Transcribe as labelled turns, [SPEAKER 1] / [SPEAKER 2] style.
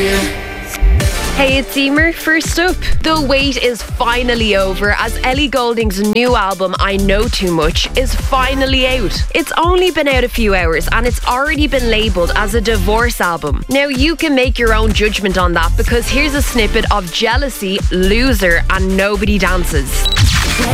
[SPEAKER 1] Hey, it's Emer. First up, the wait is finally over as Ellie Goulding's new album, I Know Too Much, is finally out. It's only been out a few hours and it's already been labelled as a divorce album. Now, you can make your own judgment on that because here's a snippet of Jealousy, Loser and Nobody Dances.